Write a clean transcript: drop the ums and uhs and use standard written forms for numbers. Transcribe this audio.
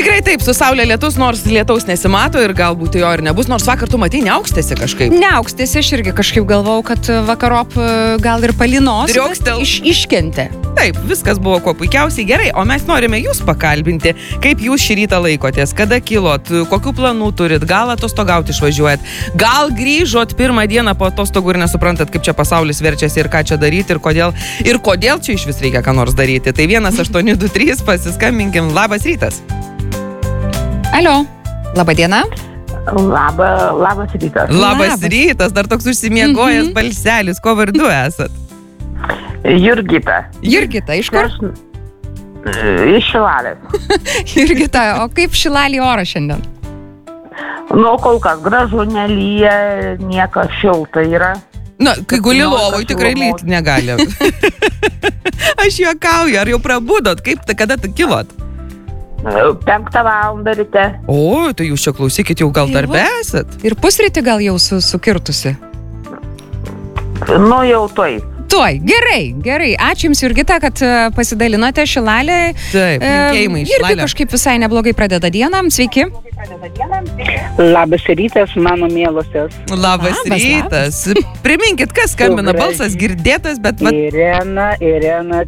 Tikrai taip, su saulė lietus, nors lietaus nesimato ir galbūt jo ir nebus, nors vakar tu matei neaukštėsi kažkaip. Neaukštėsi, aš irgi kažkaip galvau, kad vakarop gal ir palinos, Driokstel. Iškentė. Taip, viskas buvo kuo puikiausiai gerai, o mes norime jūs pakalbinti, kaip jūs šį rytą laikotės, kada kilot, kokių planų turit, gal atostogauti išvažiuojat, gal grįžot pirmą dieną po atostogų ir nesuprantat, kaip čia pasaulis verčiasi ir ką čia daryti ir kodėl čia iš vis reikia ką nors daryti. Tai 1823 pasiskambinkime. Labas rytas. Alio, laba diena. Labas rytas. Labas rytas, dar toks užsimiegojęs balselis, ko vardu esat? Jurgita. Jurgita, iš kur? Iš Šilalės. Jurgita, o kaip Šilalį oras šiandien? Nu, kol kas gražu, nelyja, niekas šilta yra. Na, kai guli lovoj, tikrai lyti negali. Aš juokauju, ar jau prabudot, kada kilot? 5 valandą ryte. O, tai jūs čia klausykit, jau gal darbe esat? Ir pusrytį gal jau sukirtusi? Nu, jau taip. Tuoj, gerai. Ačiū Jums, Jurgita, kad pasidalinote Šilalė. Taip, linkėjimai Šilalė. Irgi kažkaip visai neblogai pradeda dieną. Sveiki. Labas rytas, mano mielosios. Labas rytas. Priminkit, kas skambina, balsas girdėtas, bet... Irena